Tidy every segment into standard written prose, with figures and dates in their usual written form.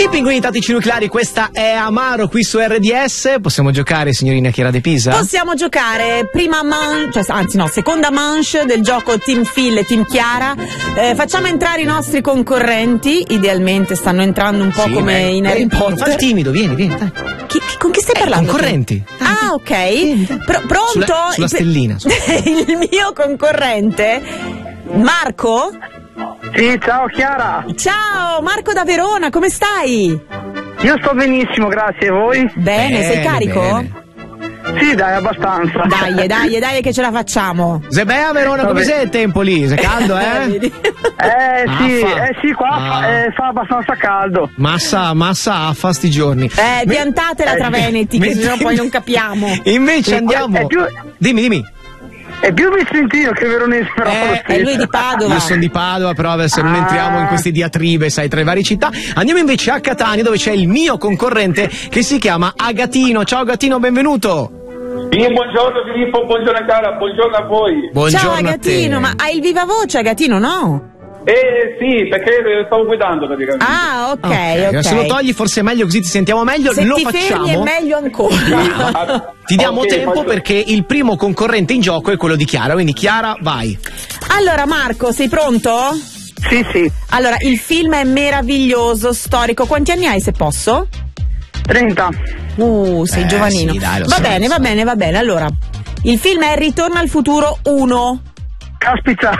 I pinguini tattici nucleari, questa è Amaro qui su RDS. Possiamo giocare, signorina Chiara De Pisa? Possiamo giocare seconda manche del gioco Team Phil e Team Chiara. Facciamo entrare i nostri concorrenti, idealmente stanno entrando un po' in Harry Potter. Fa il timido, vieni, dai. Con chi stai parlando? Concorrenti. Ah, ok. Pronto? Sulla stellina. Il mio concorrente, Marco? Sì, ciao Chiara. Ciao, Marco da Verona, come stai? Io sto benissimo, grazie, e voi? Bene, sei carico? Bene. Sì, dai, abbastanza. Dai che ce la facciamo. Zebea, Verona, come sei il tempo lì? Sei caldo, Vedi? Sì, qua fa abbastanza caldo. Massa affa sti giorni. Piantatela tra veneti, che sennò poi non capiamo. Invece andiamo. Dimmi. È più vicentino che veronese, però. È lui di Padova. Io sono di Padova, però adesso non entriamo in queste diatribe, sai, tra le varie città. Andiamo invece a Catania, dove c'è il mio concorrente che si chiama Agatino. Ciao Agatino, benvenuto. Sì, buongiorno Filippo, buongiorno Chiara, buongiorno a voi. Buongiorno. Ciao Agatino, ma hai il viva voce, Agatino, no? Sì, perché stavo guidando praticamente. Ah, ok. Se lo togli forse è meglio, così ti sentiamo meglio. Se lo ti facciamo. fermi è meglio ancora. Ti diamo tempo perché il primo concorrente in gioco è quello di Chiara, quindi Chiara, vai. Allora Marco, sei pronto? Sì. Allora, il film è meraviglioso, storico. Quanti anni hai, se posso? 30. Sei giovanino. Sì, dai, va bene. Allora, il film è Ritorno al futuro 1. Caspita,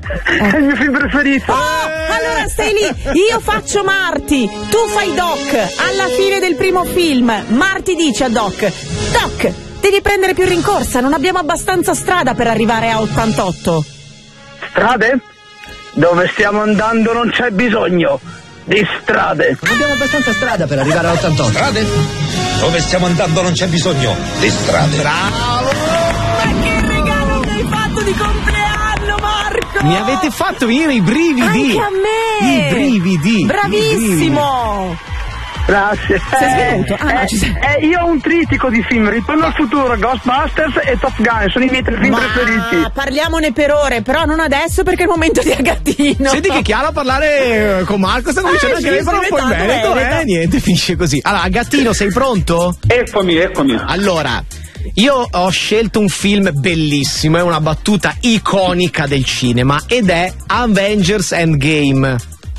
è il mio film preferito. Allora stai lì, io faccio Marty, tu fai Doc. Alla fine del primo film Marty dice a Doc: Doc, devi prendere più rincorsa, non abbiamo abbastanza strada per arrivare a 88. Strade? Dove stiamo andando non c'è bisogno di strade. Non abbiamo abbastanza strada per arrivare a 88. Strade? Dove stiamo andando non c'è bisogno di strade. Bravo! Ma che regalo mi hai fatto di compleanno, Marco! Mi avete fatto venire i brividi. Anche a me! I brividi. Bravissimo! Grazie. Sei svenuto? No, ci sei. Io ho un trittico di film: Ritorno al futuro, Ghostbusters e Top Gun. Sono i miei tre film preferiti. Parliamone per ore, però non adesso perché è il momento di Agatino. Senti che Chiara a parlare con Marco sta cominciando anche lei, però un po' in Veneto, niente, finisce così. Allora, Agatino, sei pronto? Eccomi. Allora, io ho scelto un film bellissimo, è una battuta iconica del cinema ed è Avengers Endgame.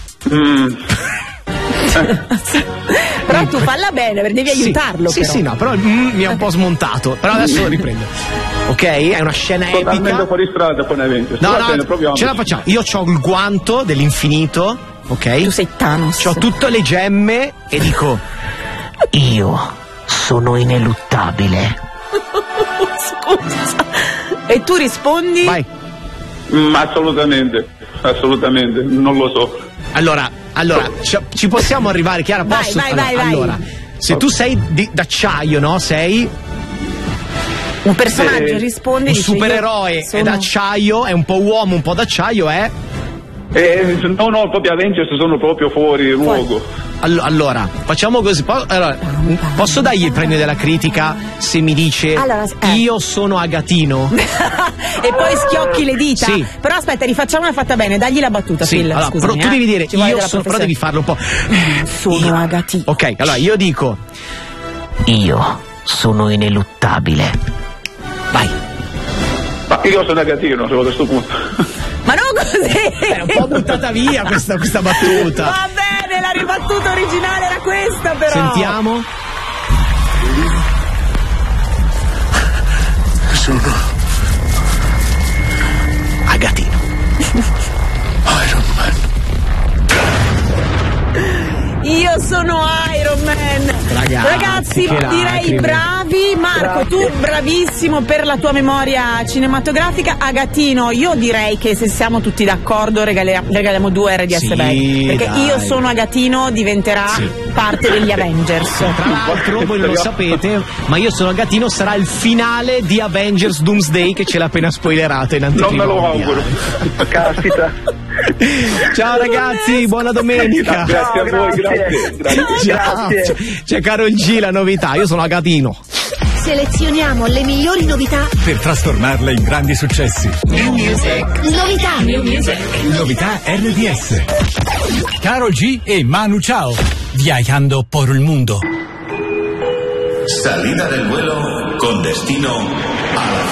Però tu falla bene, perché devi aiutarlo. Sì, no, però mi ha un po' smontato. Però adesso lo riprendo. Ok? È una scena Totalmente epica. fuori strada con Avengers. No, bene, proviamo. ce la facciamo. Io ho il guanto dell'infinito, ok? Tu sei Thanos. C'ho tutte le gemme e dico: io sono ineluttabile. Scusa. E tu rispondi? Vai. Assolutamente, non lo so. Allora, ci possiamo arrivare, Chiara? Posso? Vai. Allora, se tu sei d'acciaio, no? Sei un personaggio, rispondi. un supereroe è d'acciaio, è un po' uomo, un po' d'acciaio, è? No, proprio Avengers sono proprio fuori luogo. Allora, facciamo così. Posso dargli il premio della critica se mi dice io sono Agatino? E poi schiocchi le dita? Sì. Però aspetta, rifacciamola fatta bene, dagli la battuta, sì. Phil, Allora, scusami, però tu devi dire però devi farlo un po'. Sono Agatino. Ok, allora io dico: io sono ineluttabile. Vai. Ma io sono Agatino, a questo punto. Ma non così! È un po' buttata via questa battuta. Va bene, la ribattuta originale era questa, però. Sentiamo. Sono Agatino. Iron Man. Io sono Iron Man. Ragazzi, direi bravi. Marco, tu bravissimo per la tua memoria cinematografica. Agatino, io direi che se siamo tutti d'accordo regaliamo 2 RDS bag, perché dai. Io sono Agatino diventerà parte degli Avengers. Tra l'altro voi non lo sapete, ma io sono Agatino sarà il finale di Avengers Doomsday, che ce l'ha appena spoilerato in anteprima. Non me lo auguro. Caspita. Ciao ragazzi, buona domenica. Grazie a voi, grazie. Ciao. C'è Karol G, la novità. Io sono Agatino. Selezioniamo le migliori novità per trasformarle in grandi successi. New Music. Novità. New Music. Novità RDS. Karol G e Manu Chao, viajando por el mundo. Salida del vuelo con destino a la